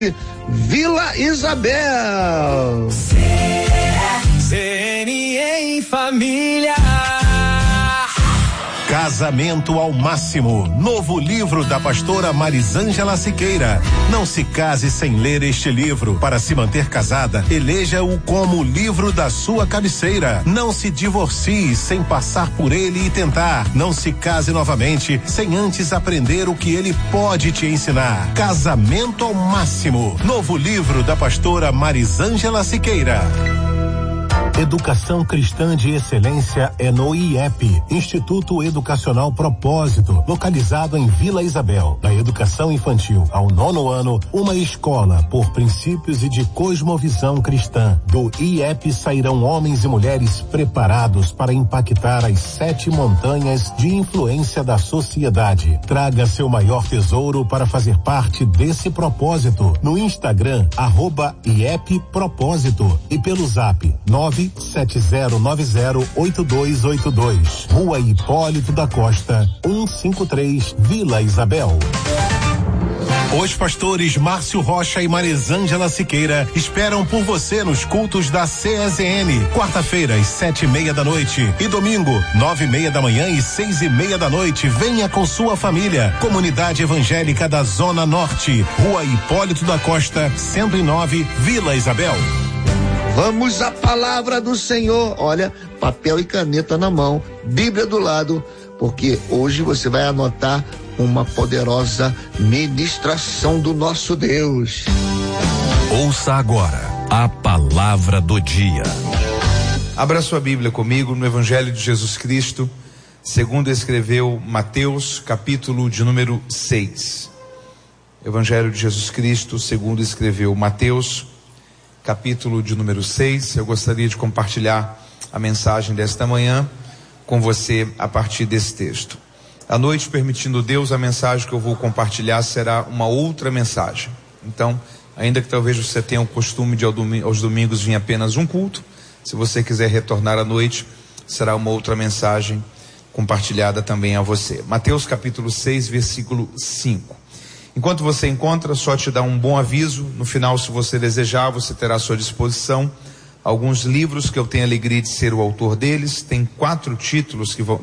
Vila Isabel. CNE em família. Casamento ao Máximo, novo livro da pastora Marisângela Siqueira. Não se case sem ler este livro. Para se manter casada, eleja-o como livro da sua cabeceira. Não se divorcie sem passar por ele e tentar. Não se case novamente sem antes aprender o que ele pode te ensinar. Casamento ao Máximo, novo livro da pastora Marisângela Siqueira. Educação cristã de excelência é no IEP, Instituto Educacional Propósito, localizado em Vila Isabel. Da educação infantil ao 9º ano, uma escola por princípios e de cosmovisão cristã. Do IEP sairão homens e mulheres preparados para impactar as 7 montanhas de influência da sociedade. Traga seu maior tesouro para fazer parte desse propósito no Instagram, @IEP Propósito, e pelo Zap 970908282. Rua Hipólito da Costa, 153, Vila Isabel. Os pastores Márcio Rocha e Marisângela Siqueira esperam por você nos cultos da CESN. Quarta-feira, às 7:30 da noite e domingo, 9:30 da manhã e 6:30 da noite. Venha com sua família. Comunidade Evangélica da Zona Norte, Rua Hipólito da Costa, 109, Vila Isabel. Vamos à palavra do Senhor. Olha, papel e caneta na mão, Bíblia do lado, porque hoje você vai anotar uma poderosa ministração do nosso Deus. Ouça agora a palavra do dia. Abra sua Bíblia comigo no Evangelho de Jesus Cristo, segundo escreveu Mateus, capítulo de número 6. Evangelho de Jesus Cristo, segundo escreveu Mateus, capítulo de número 6. Eu gostaria de compartilhar a mensagem desta manhã com você a partir desse texto. À noite, permitindo Deus, a mensagem que eu vou compartilhar será uma outra mensagem. Então, ainda que talvez você tenha o costume de aos domingos vir apenas um culto, se você quiser retornar à noite, será uma outra mensagem compartilhada também a você. Mateus capítulo 6, versículo 5. Enquanto você encontra, só te dar um bom aviso. No final, se você desejar, você terá à sua disposição alguns livros que eu tenho a alegria de ser o autor deles. Tem 4 títulos que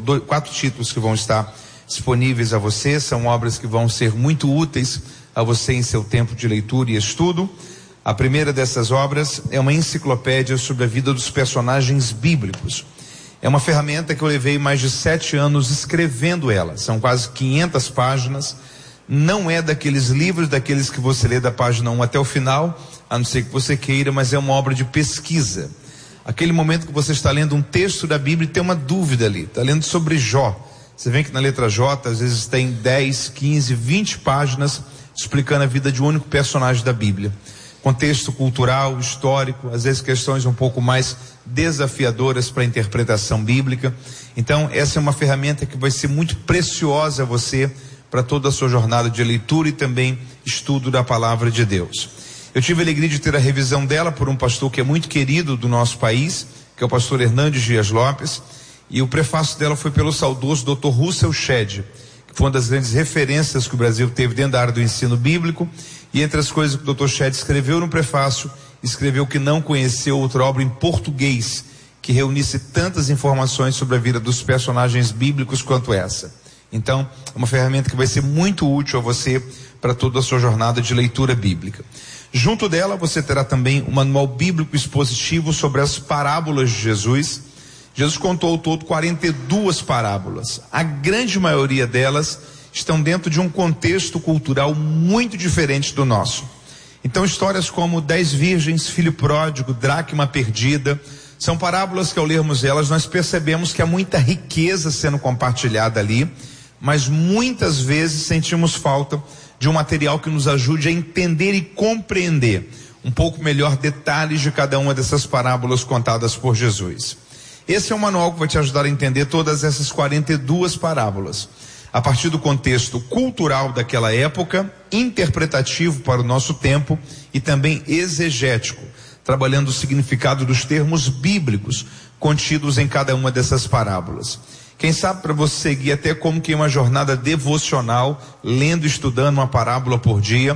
vão estar disponíveis a você. São obras que vão ser muito úteis a você em seu tempo de leitura e estudo. A primeira dessas obras é uma enciclopédia sobre a vida dos personagens bíblicos. É uma ferramenta que eu levei mais de 7 anos escrevendo ela. São quase 500 páginas. Não é daqueles livros, daqueles que você lê da página 1 até o final, a não ser que você queira, mas é uma obra de pesquisa. Aquele momento que você está lendo um texto da Bíblia e tem uma dúvida ali, está lendo sobre Jó. Você vê que na letra J, às vezes tem 10, 15, 20 páginas explicando a vida de um único personagem da Bíblia. Contexto cultural, histórico, às vezes questões um pouco mais desafiadoras para a interpretação bíblica. Então, essa é uma ferramenta que vai ser muito preciosa a você para toda a sua jornada de leitura e também estudo da palavra de Deus. Eu tive a alegria de ter a revisão dela por um pastor que é muito querido do nosso país, que é o pastor Hernandes Dias Lopes, e o prefácio dela foi pelo saudoso Dr. Russell Shedd, que foi uma das grandes referências que o Brasil teve dentro da área do ensino bíblico, e entre as coisas que o Dr. Shedd escreveu no prefácio, escreveu que não conheceu outra obra em português que reunisse tantas informações sobre a vida dos personagens bíblicos quanto essa. Então, é uma ferramenta que vai ser muito útil a você para toda a sua jornada de leitura bíblica. Junto dela, você terá também um manual bíblico expositivo sobre as parábolas de Jesus. Jesus contou ao todo 42 parábolas. A grande maioria delas estão dentro de um contexto cultural muito diferente do nosso. Então, histórias como 10 virgens, filho pródigo, dracma perdida, são parábolas que ao lermos elas nós percebemos que há muita riqueza sendo compartilhada ali, mas muitas vezes sentimos falta de um material que nos ajude a entender e compreender um pouco melhor detalhes de cada uma dessas parábolas contadas por Jesus. Esse é um manual que vai te ajudar a entender todas essas 42 parábolas, a partir do contexto cultural daquela época, interpretativo para o nosso tempo e também exegético, trabalhando o significado dos termos bíblicos contidos em cada uma dessas parábolas. Quem sabe para você seguir até como que uma jornada devocional, lendo e estudando uma parábola por dia,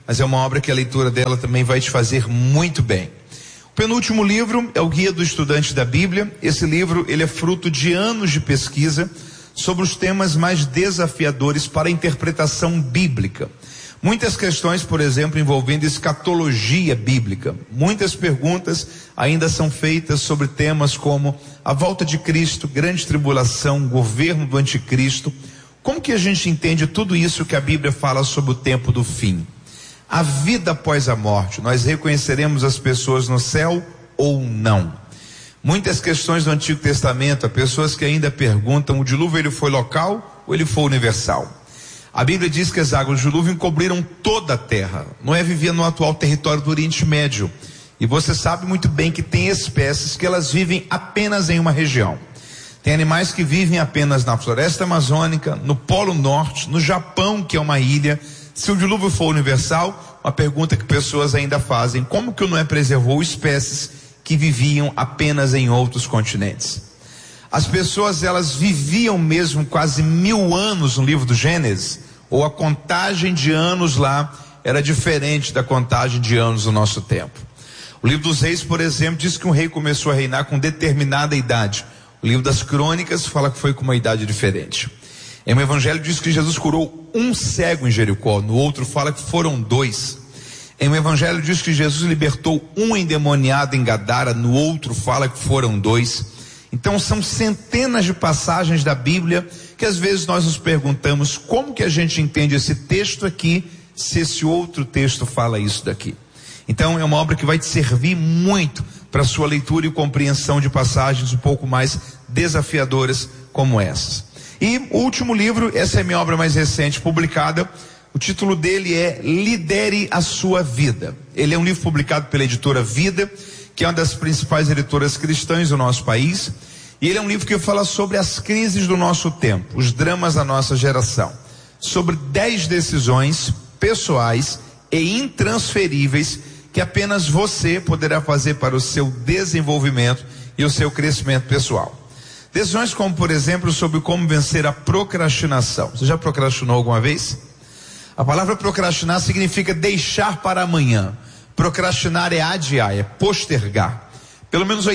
mas é uma obra que a leitura dela também vai te fazer muito bem. O penúltimo livro é o Guia do Estudante da Bíblia. Esse livro, ele é fruto de anos de pesquisa sobre os temas mais desafiadores para a interpretação bíblica. Muitas questões, por exemplo, envolvendo escatologia bíblica. Muitas perguntas ainda são feitas sobre temas como a volta de Cristo, grande tribulação, governo do anticristo. Como que a gente entende tudo isso que a Bíblia fala sobre o tempo do fim? A vida após a morte, nós reconheceremos as pessoas no céu ou não? Muitas questões do Antigo Testamento, há pessoas que ainda perguntam, o dilúvio ele foi local ou ele foi universal? A Bíblia diz que as águas do dilúvio encobriram toda a terra. Noé vivia no atual território do Oriente Médio. E você sabe muito bem que tem espécies que elas vivem apenas em uma região. Tem animais que vivem apenas na floresta amazônica, no Polo Norte, no Japão, que é uma ilha. Se o dilúvio for universal, uma pergunta que pessoas ainda fazem, como que o Noé preservou espécies que viviam apenas em outros continentes? As pessoas, elas viviam mesmo quase 1000 anos no livro do Gênesis, ou a contagem de anos lá era diferente da contagem de anos no nosso tempo. O livro dos Reis, por exemplo, diz que um rei começou a reinar com determinada idade. O livro das Crônicas fala que foi com uma idade diferente. Em um evangelho diz que Jesus curou um cego em Jericó, no outro fala que foram 2. Em um evangelho diz que Jesus libertou um endemoniado em Gadara, no outro fala que foram 2. Então são centenas de passagens da Bíblia que às vezes nós nos perguntamos como que a gente entende esse texto aqui, se esse outro texto fala isso daqui. Então é uma obra que vai te servir muito para a sua leitura e compreensão de passagens um pouco mais desafiadoras como essas. E o último livro, essa é a minha obra mais recente publicada, o título dele é Lidere a Sua Vida. Ele é um livro publicado pela editora Vida, que é uma das principais editoras cristãs do nosso país, e ele é um livro que fala sobre as crises do nosso tempo, os dramas da nossa geração, sobre 10 decisões pessoais e intransferíveis que apenas você poderá fazer para o seu desenvolvimento e o seu crescimento pessoal. Decisões como, por exemplo, sobre como vencer a procrastinação. Você já procrastinou alguma vez? A palavra procrastinar significa deixar para amanhã. Procrastinar é adiar, é postergar. Pelo menos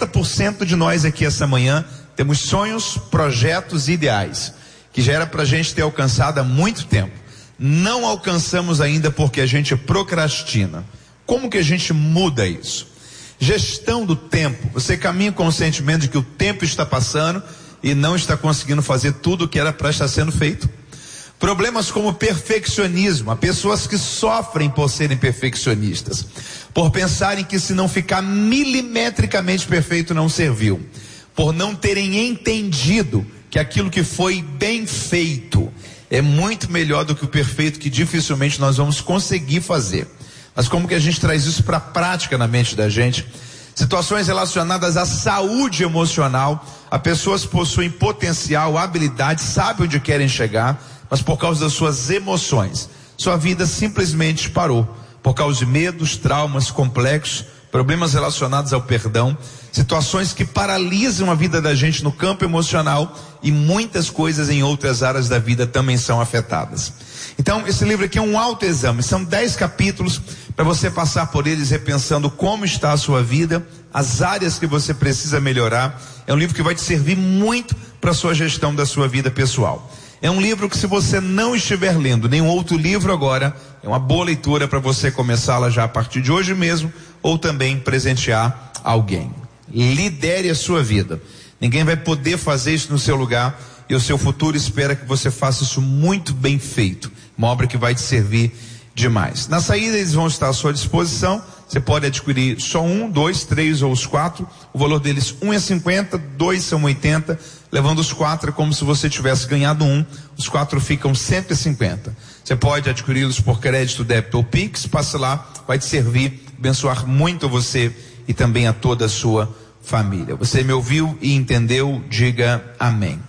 80% de nós aqui essa manhã temos sonhos, projetos e ideais, que já era para a gente ter alcançado há muito tempo. Não alcançamos ainda porque a gente procrastina. Como que a gente muda isso? Gestão do tempo. Você caminha com o sentimento de que o tempo está passando e não está conseguindo fazer tudo o que era para estar sendo feito. Problemas como perfeccionismo. Há pessoas que sofrem por serem perfeccionistas, por pensarem que se não ficar milimetricamente perfeito não serviu, por não terem entendido que aquilo que foi bem feito é muito melhor do que o perfeito, que dificilmente nós vamos conseguir fazer. Mas como que a gente traz isso para a prática na mente da gente? Situações relacionadas à saúde emocional. As pessoas possuem potencial, habilidade, sabem onde querem chegar, mas por causa das suas emoções, sua vida simplesmente parou, por causa de medos, traumas complexos, problemas relacionados ao perdão, situações que paralisam a vida da gente no campo emocional, e muitas coisas em outras áreas da vida também são afetadas. Então esse livro aqui é um autoexame, são 10 capítulos para você passar por eles repensando como está a sua vida, as áreas que você precisa melhorar. É um livro que vai te servir muito para a sua gestão da sua vida pessoal. É um livro que, se você não estiver lendo nenhum outro livro agora, é uma boa leitura para você começá-la já a partir de hoje mesmo, ou também presentear alguém. Lidere a sua vida. Ninguém vai poder fazer isso no seu lugar, e o seu futuro espera que você faça isso muito bem feito. Uma obra que vai te servir demais. Na saída eles vão estar à sua disposição. Você pode adquirir só 1, 2, 3 ou os 4. O valor deles, 1 é 50, 2 são 80. Levando os 4 é como se você tivesse ganhado 1. Os 4 ficam 150. Você pode adquiri-los por crédito, débito ou Pix. Passe lá, vai te servir, abençoar muito você e também a toda a sua família. Você me ouviu e entendeu? Diga amém.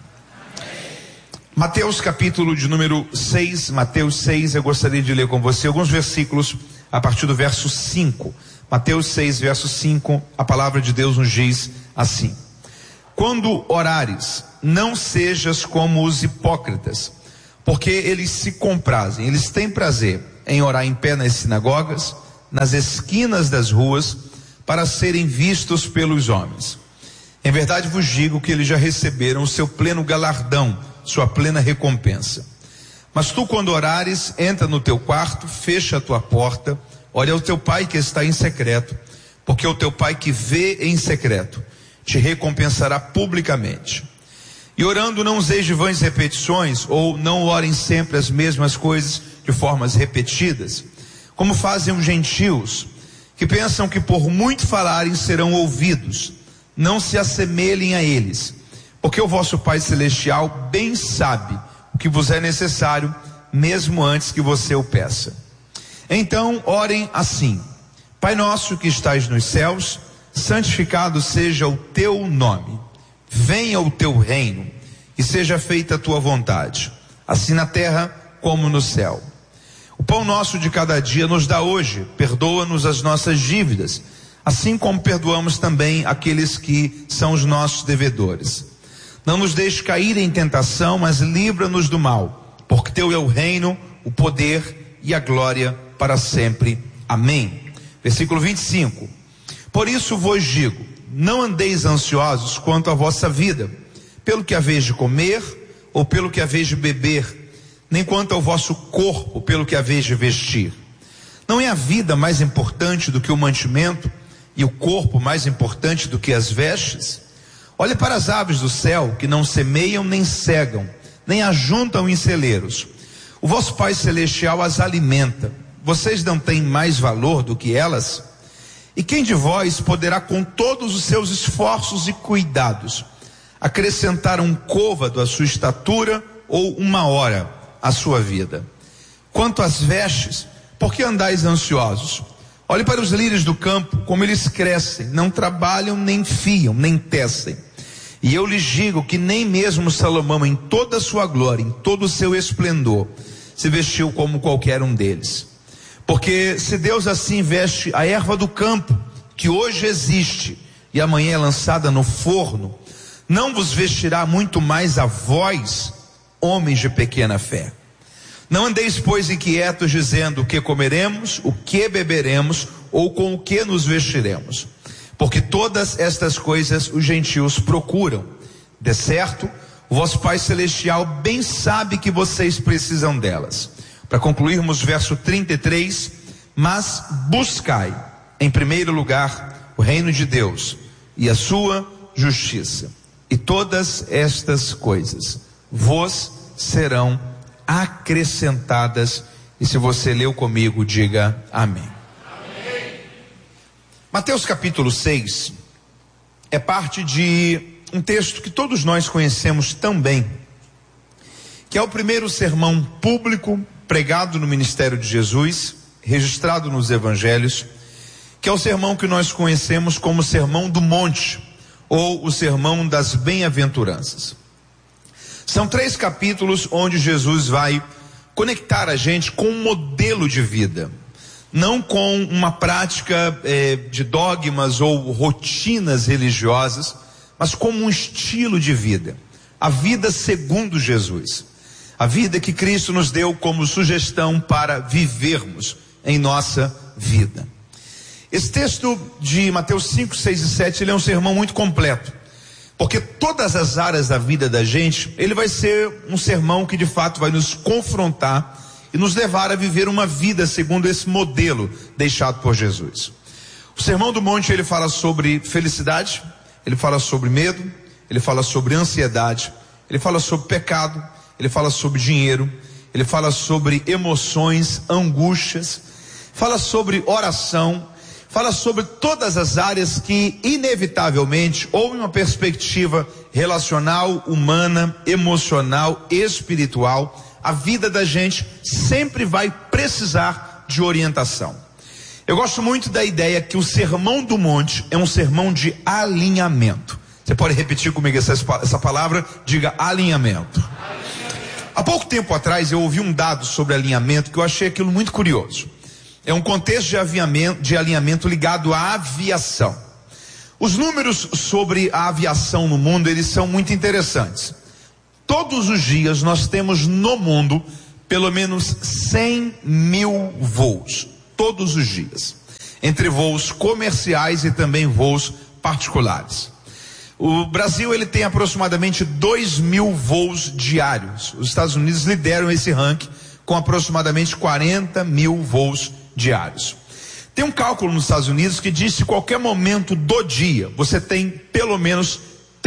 Mateus capítulo de número 6, Mateus 6, eu gostaria de ler com você alguns versículos a partir do verso 5. Mateus 6, verso 5, a palavra de Deus nos diz assim: quando orares, não sejas como os hipócritas, porque eles se comprazem, eles têm prazer em orar em pé nas sinagogas, nas esquinas das ruas, para serem vistos pelos homens. Em verdade vos digo que eles já receberam o seu pleno galardão, sua plena recompensa. Mas tu, quando orares, entra no teu quarto, fecha a tua porta, ore ao teu pai que está em secreto, porque o teu pai que vê em secreto te recompensará publicamente. E orando, não useis de vãs repetições, ou não orem sempre as mesmas coisas de formas repetidas, como fazem os gentios, que pensam que por muito falarem serão ouvidos. Não se assemelhem a eles, porque o vosso Pai Celestial bem sabe o que vos é necessário, mesmo antes que você o peça. Então orem assim: Pai nosso que estais nos céus, santificado seja o teu nome. Venha o teu reino, e seja feita a tua vontade, assim na terra como no céu. O pão nosso de cada dia nos dá hoje, perdoa-nos as nossas dívidas, assim como perdoamos também aqueles que são os nossos devedores. Não nos deixe cair em tentação, mas livra-nos do mal, porque teu é o reino, o poder e a glória para sempre. Amém. Versículo 25. Por isso vos digo, não andeis ansiosos quanto à vossa vida, pelo que haveis de comer, ou pelo que haveis de beber, nem quanto ao vosso corpo, pelo que haveis de vestir. Não é a vida mais importante do que o mantimento, e o corpo mais importante do que as vestes? Olhe para as aves do céu, que não semeiam nem cegam, nem ajuntam em celeiros. O vosso Pai Celestial as alimenta. Vocês não têm mais valor do que elas? E quem de vós poderá, com todos os seus esforços e cuidados, acrescentar um côvado à sua estatura ou uma hora à sua vida? Quanto às vestes, por que andais ansiosos? Olhe para os lírios do campo, como eles crescem, não trabalham, nem fiam, nem tecem. E eu lhes digo que nem mesmo Salomão, em toda a sua glória, em todo o seu esplendor, se vestiu como qualquer um deles. Porque se Deus assim veste a erva do campo, que hoje existe e amanhã é lançada no forno, não vos vestirá muito mais a vós, homens de pequena fé? Não andeis, pois, inquietos, dizendo: o que comeremos, o que beberemos, ou com o que nos vestiremos? Porque todas estas coisas os gentios procuram. De certo, o vosso Pai Celestial bem sabe que vocês precisam delas. Para concluirmos, verso 33, mas buscai, em primeiro lugar, o reino de Deus e a sua justiça, e todas estas coisas vos serão acrescentadas. E se você leu comigo, diga amém. Amém. Mateus capítulo 6 é parte de um texto que todos nós conhecemos tão bem, que é o primeiro sermão público pregado no ministério de Jesus, registrado nos evangelhos, que é o sermão que nós conhecemos como Sermão do Monte, ou o Sermão das Bem-aventuranças. São 3 capítulos onde Jesus vai conectar a gente com um modelo de vida, não com uma prática de dogmas ou rotinas religiosas, mas como um estilo de vida, a vida segundo Jesus, a vida que Cristo nos deu como sugestão para vivermos em nossa vida. Esse texto de Mateus 5, 6 e 7, ele é um sermão muito completo, porque todas as áreas da vida da gente, ele vai ser um sermão que de fato vai nos confrontar e nos levar a viver uma vida segundo esse modelo deixado por Jesus. O Sermão do Monte, ele fala sobre felicidade, ele fala sobre medo, ele fala sobre ansiedade, ele fala sobre pecado, ele fala sobre dinheiro, ele fala sobre emoções, angústias, fala sobre oração, fala sobre todas as áreas que inevitavelmente, ou em uma perspectiva relacional, humana, emocional, espiritual, a vida da gente sempre vai precisar de orientação. Eu gosto muito da ideia que o Sermão do Monte é um sermão de alinhamento. Você pode repetir comigo essa palavra? Diga alinhamento. Há pouco tempo atrás eu ouvi um dado sobre alinhamento que eu achei aquilo muito curioso. É um contexto de alinhamento ligado à aviação. Os números sobre a aviação no mundo, eles são muito interessantes. Todos os dias nós temos no mundo pelo menos 100 mil voos, todos os dias, entre voos comerciais e também voos particulares. O Brasil, ele tem aproximadamente 2.000 voos diários. Os Estados Unidos lideram esse ranking com aproximadamente 40 mil voos diários. Tem um cálculo nos Estados Unidos que diz que em qualquer momento do dia você tem pelo menos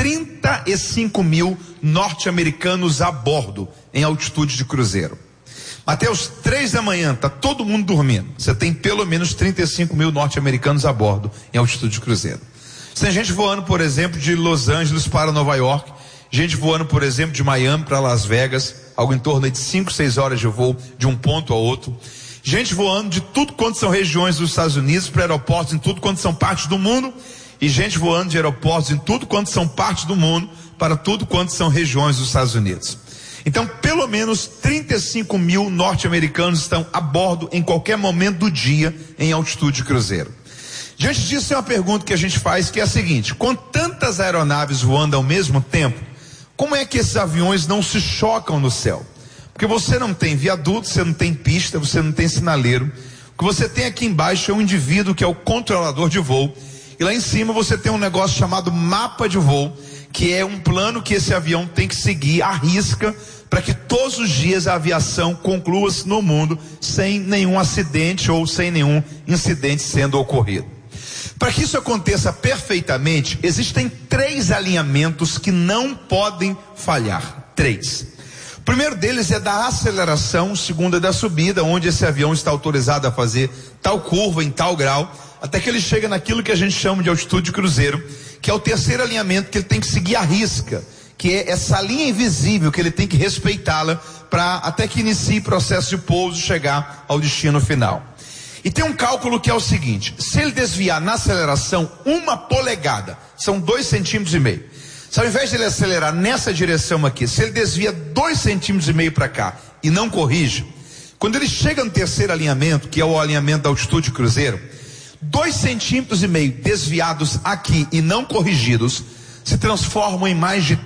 35 mil norte-americanos a bordo em altitude de cruzeiro. Até os 3 da manhã, tá todo mundo dormindo. Você tem pelo menos 35 mil norte-americanos a bordo em altitude de cruzeiro. Você tem gente voando, por exemplo, de Los Angeles para Nova York, gente voando, por exemplo, de Miami para Las Vegas, algo em torno de 5, 6 horas de voo de um ponto a outro. Gente voando de tudo quanto são regiões dos Estados Unidos para aeroportos em tudo quanto são partes do mundo, e gente voando de aeroportos em tudo quanto são partes do mundo para tudo quanto são regiões dos Estados Unidos. Então, pelo menos 35 mil norte-americanos estão a bordo em qualquer momento do dia em altitude de cruzeiro. Diante disso, tem uma pergunta que a gente faz, que é a seguinte: com tantas aeronaves voando ao mesmo tempo, como é que esses aviões não se chocam no céu? Porque você não tem viaduto, você não tem pista, você não tem sinaleiro. O que você tem aqui embaixo é um indivíduo que é o controlador de voo, e lá em cima você tem um negócio chamado mapa de voo, que é um plano que esse avião tem que seguir à risca, para que todos os dias a aviação conclua-se no mundo sem nenhum acidente ou sem nenhum incidente sendo ocorrido. Para que isso aconteça perfeitamente, existem 3 alinhamentos que não podem falhar. 3. O primeiro deles é da aceleração, o segundo é da subida, onde esse avião está autorizado a fazer tal curva em tal grau, até que ele chega naquilo que a gente chama de altitude de cruzeiro, que é o terceiro alinhamento, que ele tem que seguir a risca, que é essa linha invisível que ele tem que respeitá-la para até que inicie o processo de pouso chegar ao destino final. E tem um cálculo que é o seguinte: se ele desviar na aceleração 1 polegada, são 2,5 centímetros. Se ao invés de ele acelerar nessa direção aqui, se ele desvia 2,5 centímetros para cá e não corrige, quando ele chega no terceiro alinhamento, que é o alinhamento da altitude de cruzeiro, 2,5 centímetros desviados aqui e não corrigidos se transformam em mais de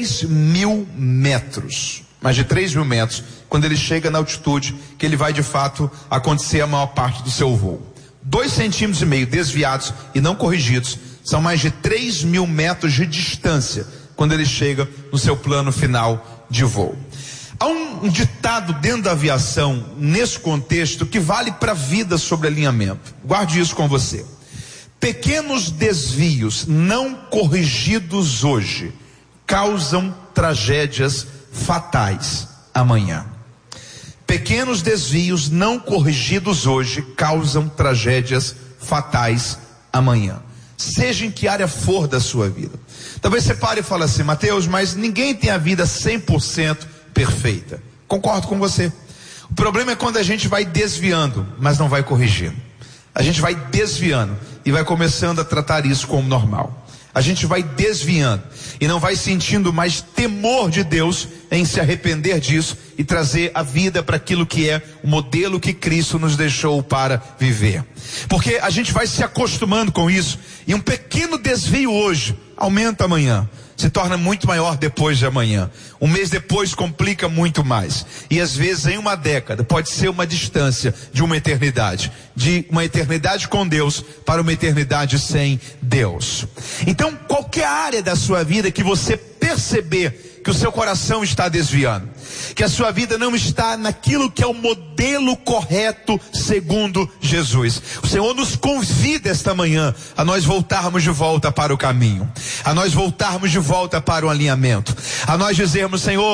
3.000 metros. Mais de 3.000 metros, quando ele chega na altitude que ele vai de fato acontecer a maior parte do seu voo. 2,5 centímetros desviados e não corrigidos são mais de 3.000 metros de distância quando ele chega no seu plano final de voo. Há um ditado dentro da aviação nesse contexto que vale para a vida sobre alinhamento. Guarde isso com você. Pequenos desvios não corrigidos hoje causam tragédias fatais amanhã. Pequenos desvios não corrigidos hoje causam tragédias fatais amanhã. Seja em que área for da sua vida. Talvez você pare e fale assim: Mateus, mas ninguém tem a vida 100% perfeita. Concordo com você. O problema é quando a gente vai desviando, mas não vai corrigindo. A gente vai desviando e vai começando a tratar isso como normal. A gente vai desviando e não vai sentindo mais temor de Deus em se arrepender disso e trazer a vida para aquilo que é o modelo que Cristo nos deixou para viver. Porque a gente vai se acostumando com isso, e um pequeno desvio hoje aumenta amanhã, se torna muito maior depois de amanhã. Um mês depois complica muito mais. E às vezes em uma década pode ser uma distância de uma eternidade. De uma eternidade com Deus para uma eternidade sem Deus. Então qualquer área da sua vida que você perceber que o seu coração está desviando, que a sua vida não está naquilo que é o modelo correto segundo Jesus, o Senhor nos convida esta manhã a nós voltarmos de volta para o caminho, a nós voltarmos de volta para o alinhamento, a nós dizermos: Senhor,